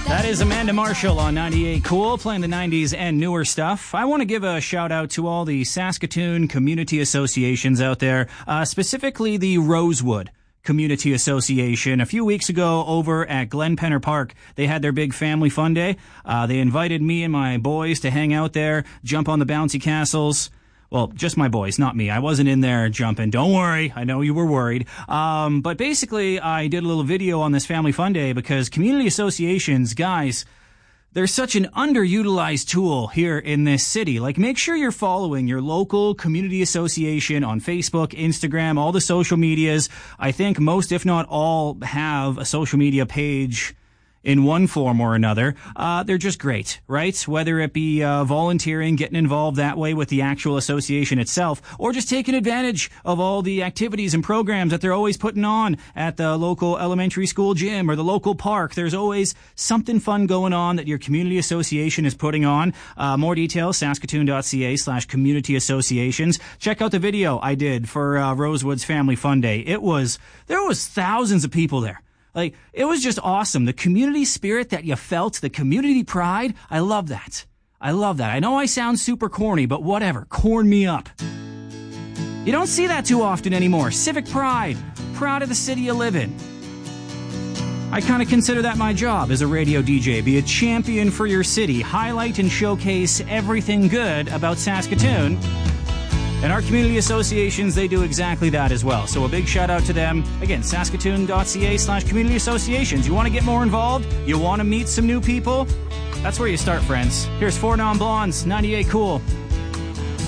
That is Amanda Marshall on 98 Cool, playing the 90s and newer stuff. I want to give a shout out to all the Saskatoon community associations out there, specifically the Rosewood Community Association. A few weeks ago over at Glen Penner Park, they had their big family fun day. They invited me and my boys to hang out there, jump on the bouncy castles. Well, just my boys, not me. I wasn't in there jumping. Don't worry. I know you were worried. But basically, I did a little video on this Family Fun Day because community associations, guys, they're such an underutilized tool here in this city. Like, make sure you're following your local community association on Facebook, Instagram, all the social medias. I think most, if not all, have a social media page in one form or another. They're just great, right? Whether it be volunteering, getting involved that way with the actual association itself, or just taking advantage of all the activities and programs that they're always putting on at the local elementary school gym or the local park. There's always something fun going on that your community association is putting on. More details, saskatoon.ca/community associations. Check out the video I did for Rosewood's Family Fun Day. There was thousands of people there. Like, it was just awesome. The community spirit that you felt, the community pride, I love that. I love that. I know I sound super corny, but whatever. Corn me up. You don't see that too often anymore. Civic pride. Proud of the city you live in. I kind of consider that my job as a radio DJ. Be a champion for your city. Highlight and showcase everything good about Saskatoon. And our community associations, they do exactly that as well. So a big shout out to them. Again, saskatoon.ca/community associations. You want to get more involved? You want to meet some new people? That's where you start, friends. Here's 4 Non Blondes, 98 Cool.